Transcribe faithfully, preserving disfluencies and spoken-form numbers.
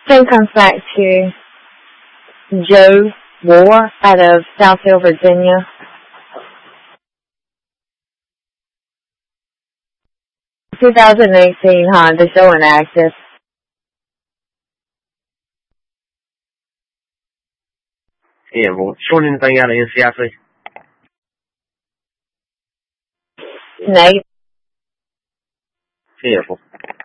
Same comes back to Joe War out of South Hill, Virginia. twenty eighteen Honda showing active. Yeah, well, showing anything out of N C I C? Nate. Yeah, well,